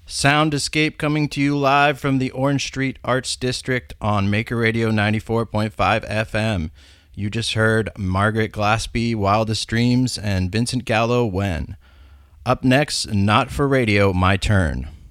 Sound Escape coming to you live from the Orange Street Arts District on Maker Radio 94.5 FM. You just heard Margaret Glaspie, Wildest Dreams, and Vincent Gallo, When. Up next, Not for Radio, My Turn.